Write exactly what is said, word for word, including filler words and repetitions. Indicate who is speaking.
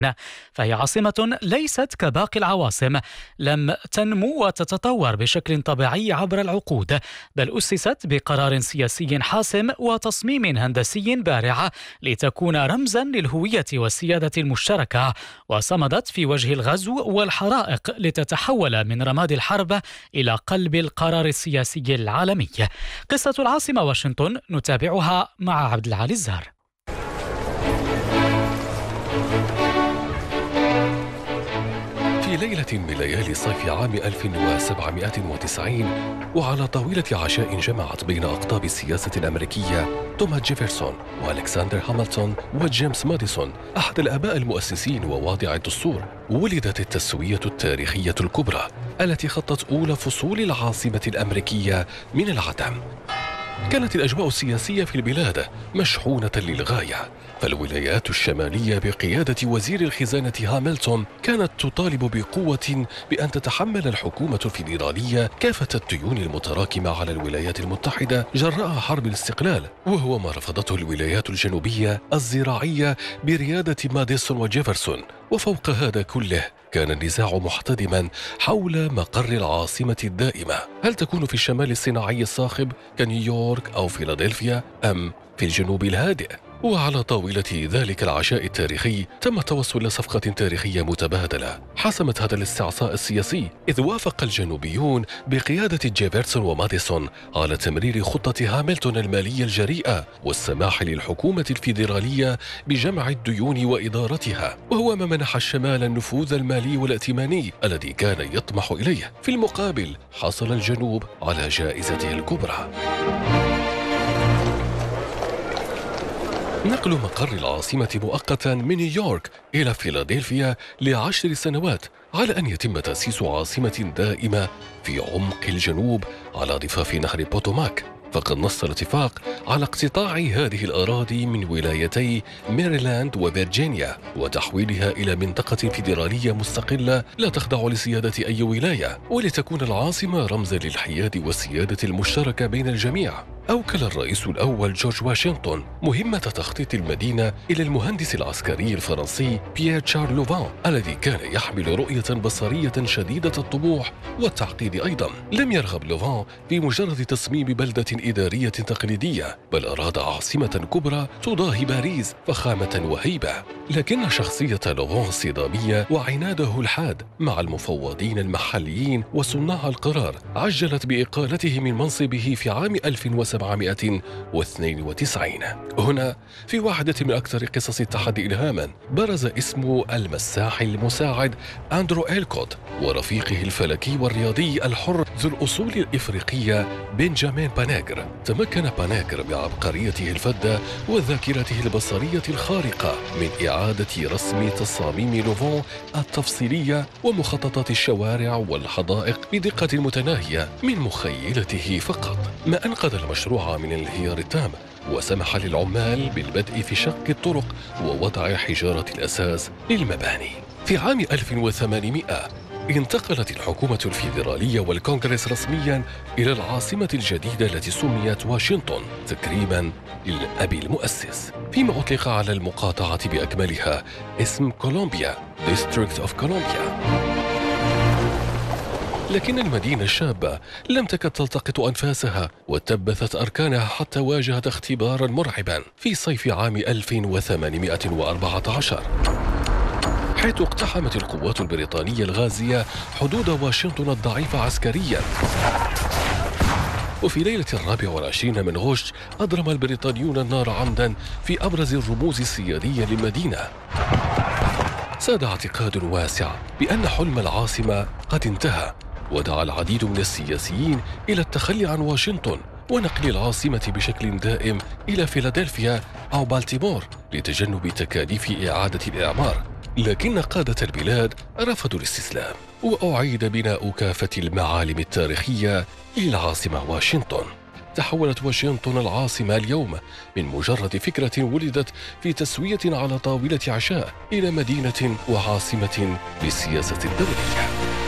Speaker 1: فهي عاصمة ليست كباقي العواصم، لم تنمو وتتطور بشكل طبيعي عبر العقود، بل أسست بقرار سياسي حاسم وتصميم هندسي بارع لتكون رمزا للهوية والسيادة المشتركة، وصمدت في وجه الغزو والحرائق لتتحول من رماد الحرب إلى قلب القرار السياسي العالمي. قصة العاصمة واشنطن نتابعها مع عبد العالي الزهر.
Speaker 2: في ليلة من ليالي صيف عام ألف وسبعمائة وتسعين، وعلى طاولة عشاء جمعت بين أقطاب السياسة الأمريكية توماس جيفرسون وألكسندر هاملتون وجيمس ماديسون أحد الآباء المؤسسين وواضع الدستور، ولدت التسوية التاريخية الكبرى التي خطت أولى فصول العاصمة الأمريكية من العدم. كانت الأجواء السياسية في البلاد مشحونة للغاية، فالولايات الشمالية بقيادة وزير الخزانة هاملتون كانت تطالب بقوة بأن تتحمل الحكومة الفيدرالية كافة الديون المتراكمة على الولايات المتحدة جراء حرب الاستقلال، وهو ما رفضته الولايات الجنوبية الزراعية بريادة ماديسون وجيفرسون. وفوق هذا كله كان النزاع محتدما حول مقر العاصمة الدائمة، هل تكون في الشمال الصناعي الصاخب كنيويورك أو فيلادلفيا أم في الجنوب الهادئ؟ وعلى طاولة ذلك العشاء التاريخي تم التوصل لصفقة تاريخية متبادلة حسمت هذا الاستعصاء السياسي، إذ وافق الجنوبيون بقيادة جيفرسون وماديسون على تمرير خطة هاملتون المالية الجريئة والسماح للحكومة الفيدرالية بجمع الديون وإدارتها، وهو ما منح الشمال النفوذ المالي والائتماني الذي كان يطمح إليه. في المقابل حصل الجنوب على جائزته الكبرى، نقل مقر العاصمة مؤقتا من نيويورك إلى فيلادلفيا لعشر سنوات، على أن يتم تأسيس عاصمة دائمة في عمق الجنوب على ضفاف نهر بوتوماك. فقد نص الاتفاق على اقتطاع هذه الأراضي من ولايتي ميريلاند وفيرجينيا وتحويلها إلى منطقة فيدرالية مستقلة لا تخضع لسيادة أي ولاية، ولتكون العاصمة رمزا للحياد والسيادة المشتركة بين الجميع. أوكل الرئيس الأول جورج واشنطن مهمة تخطيط المدينة إلى المهندس العسكري الفرنسي بيير شارل لوفان، الذي كان يحمل رؤية بصرية شديدة الطموح والتعقيد أيضا. لم يرغب لوفان في مجرد تصميم بلدة إدارية تقليدية، بل أراد عاصمة كبرى تضاهي باريس فخامة وهيبة. لكن شخصية لوفان صدامية وعناده الحاد مع المفوضين المحليين وصناع القرار عجلت بإقالته من منصبه في عام ألف وسبعمائة واثنين وتسعين. هنا في واحدة من أكثر قصص التحدي إلهاما برز اسم المساح المساعد أندرو إلكوت ورفيقه الفلكي والرياضي الحر ذو الأصول الإفريقية بنجامين باناغر. تمكن باناغر بعبقريته الفذة وذاكرته البصرية الخارقة من إعادة رسم تصاميم لوفان التفصيلية ومخططات الشوارع والحدائق بدقة متناهية من مخيلته فقط، ما أنقذ المشروع من الانهيار التام وسمح للعمال بالبدء في شق الطرق ووضع حجارة الأساس للمباني. في عام ألف وثمانمائة انتقلت الحكومة الفيدرالية والكونغرس رسميا إلى العاصمة الجديدة التي سميت واشنطن تكريما للأب المؤسس، فيما أطلق على المقاطعة بأكملها اسم كولومبيا District of Columbia. لكن المدينة الشابة لم تكد تلتقط أنفاسها وتبثت أركانها حتى واجهت اختبارا مرعبا في صيف عام ألف وثمانمائة وأربعة عشر، حيث اقتحمت القوات البريطانية الغازية حدود واشنطن الضعيفة عسكريا. وفي ليلة الرابع والعشرين من غشت أضرم البريطانيون النار عمدا في أبرز الرموز السيادية للمدينة. ساد اعتقاد واسع بأن حلم العاصمة قد انتهى، ودعا العديد من السياسيين إلى التخلي عن واشنطن ونقل العاصمة بشكل دائم إلى فيلادلفيا أو بالتيمور لتجنب تكاليف إعادة الإعمار. لكن قادة البلاد رفضوا الاستسلام، وأعيد بناء كافة المعالم التاريخية للعاصمة واشنطن. تحولت واشنطن العاصمة اليوم من مجرد فكرة ولدت في تسوية على طاولة عشاء إلى مدينة وعاصمة للسياسة الدولية.